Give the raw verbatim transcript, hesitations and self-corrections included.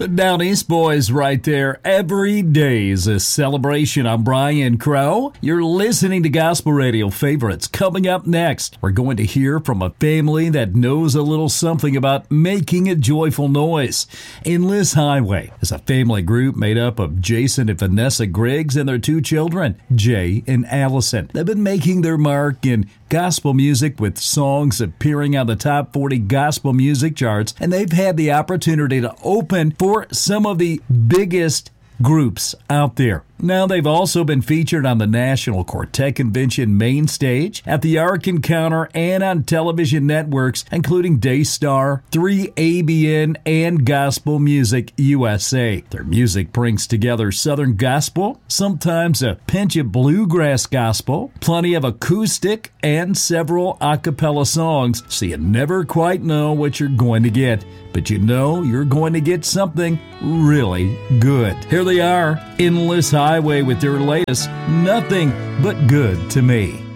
The Down East Boys right there. Every day is a celebration. I'm Brian Crow. You're listening to Gospel Radio Favorites. Coming up next, we're going to hear from a family that knows a little something about making a joyful noise. Enlist Highway is a family group made up of Jason and Vanessa Griggs and their two children, Jay and Allison. They've been making their mark in gospel music with songs appearing on the top forty gospel music charts, and they've had the opportunity to open for some of the biggest groups out there. Now, they've also been featured on the National Quartet Convention main stage, at the Ark Encounter, and on television networks, including Daystar, three A B N, and Gospel Music U S A. Their music brings together Southern gospel, sometimes a pinch of bluegrass gospel, plenty of acoustic, and several a cappella songs, so you never quite know what you're going to get. But you know you're going to get something really good. Here they are, Enlist Highway, with their latest Nothing But Good to Me.